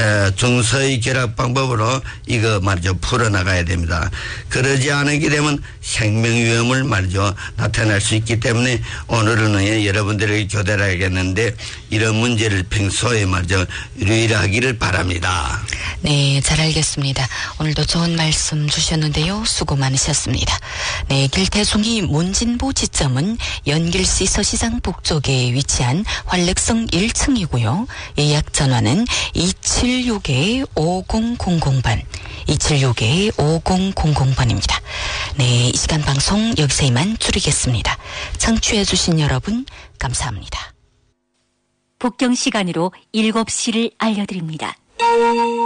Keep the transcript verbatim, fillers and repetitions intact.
중서의 결합 방법으로 이거 말이죠 풀어나가야 됩니다. 그러지 않게 되면 생명 위험을 말이죠 나타날 수 있기 때문에 오늘은 여러분들에게 교대를 하겠는데 이런 문제를 평소에 말이죠 유의하기를 바랍니다. 네, 잘 알겠습니다. 오늘도 좋은 말씀 주셨는데요. 수고 많으셨습니다. 네, 길태중이 문진보 지점은 연길시 서시장 북쪽에 위치한 활력성 일 층이고요. 예약 전화는 이칠육 오공공공 번, 이칠육 오공공공 번입니다. 네, 이 시간 방송 여기서 이만 줄이겠습니다. 청취해 주신 여러분 감사합니다. 북경 시간으로 일곱 시를 알려드립니다.